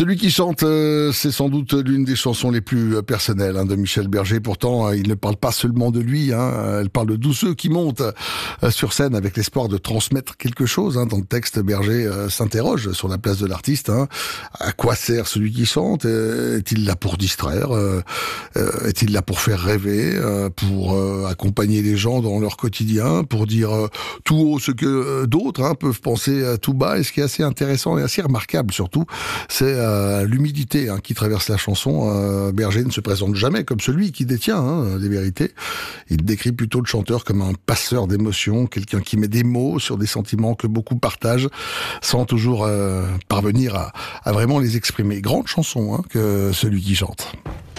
Celui qui chante, c'est sans doute l'une des chansons les plus personnelles de Michel Berger. Pourtant, il ne parle pas seulement de lui. Elle parle de tous ceux qui montent sur scène avec l'espoir de transmettre quelque chose. Dans le texte, Berger s'interroge sur la place de l'artiste. À quoi sert celui qui chante? Est-il là pour distraire? Est-il là pour faire rêver? Pour accompagner les gens dans leur quotidien? Pour dire tout haut ce que d'autres peuvent penser tout bas? Et ce qui est assez intéressant et assez remarquable surtout, c'est l'humilité qui traverse la chanson. Berger ne se présente jamais comme celui qui détient les vérités. Il décrit plutôt le chanteur comme un passeur d'émotions, quelqu'un qui met des mots sur des sentiments que beaucoup partagent, sans toujours parvenir à vraiment les exprimer. Grande chanson que celui qui chante.